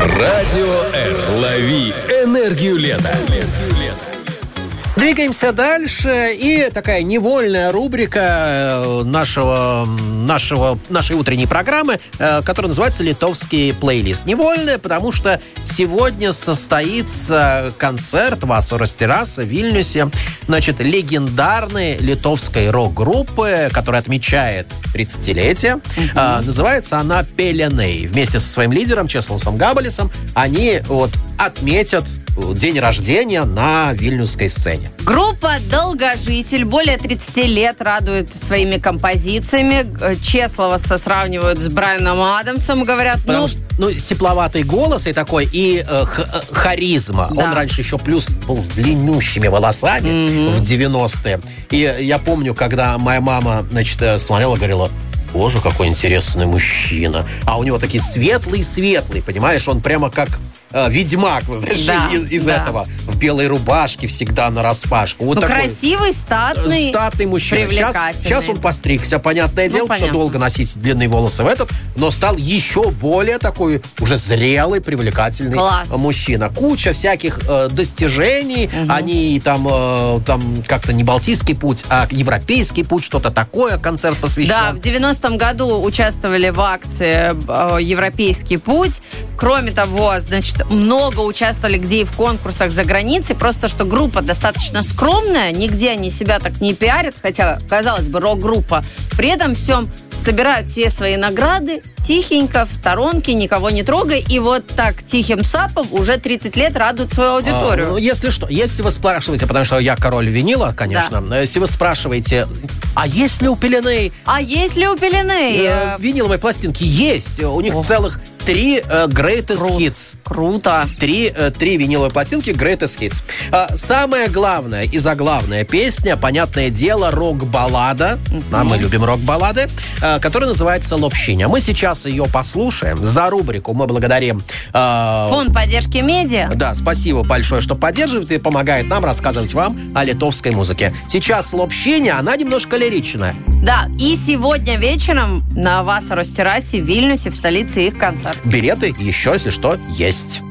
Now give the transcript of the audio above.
Радио R. Лови энергию лета. Двигаемся дальше. И такая невольная рубрика нашей утренней программы, которая называется «Литовский плейлист». Невольная, потому что сегодня состоится концерт Vasaros terasa в Вильнюсе. Значит, легендарной литовской рок-группы, которая отмечает 30-летие. Называется она «Pelenai». Вместе со своим лидером Чеславом Габалисом они отметят день рождения на вильнюсской сцене. Группа «Долгожитель» более 30 лет радует своими композициями. Чеслова сравнивают с Брайаном Адамсом, говорят. Потому что, сепловатый голос и такой, и харизма. Да. Он раньше еще плюс был с длиннющими волосами в 90-е. И я помню, когда моя мама, смотрела, говорила: боже, какой интересный мужчина. А у него такие светлый-светлый, понимаешь? Он прямо как ведьмак, знаешь, из этого. В белой рубашке всегда нараспашку. Такой красивый, статный мужчина. Сейчас он постригся, понятное дело, потому что долго носить длинные волосы но стал еще более такой уже зрелый, привлекательный мужчина. Куча всяких достижений. Они там как-то не Балтийский путь, а Европейский путь, что-то такое, концерт посвящен. Да, в 90-м году участвовали в акции «Европейский путь». Кроме того, много участвовали где и в конкурсах за границей, просто что группа достаточно скромная, нигде они себя так не пиарят, хотя, казалось бы, рок-группа. При этом всем собирают все свои награды тихенько, в сторонке, никого не трогая, и вот так тихим сапом уже 30 лет радуют свою аудиторию. Если вы спрашиваете, потому что я король винила, конечно, если вы спрашиваете, а есть ли у Pelenai... Виниловые пластинки есть, у них целых 3 Greatest Hits. Круто. 3 виниловые пластинки Greatest Hits. Самая главная и заглавная песня, понятное дело, рок-баллада. Мы любим рок-баллады, которая называется «Лобщиня». Мы сейчас ее послушаем. За рубрику мы благодарим Фонд поддержки медиа. Да, спасибо большое, что поддерживает и помогает нам рассказывать вам о литовской музыке. Сейчас «Лобщиня», она немножко лиричная. Да, и сегодня вечером на Vasaros terasa в Вильнюсе, в столице, их концерт. Билеты еще, если что, есть.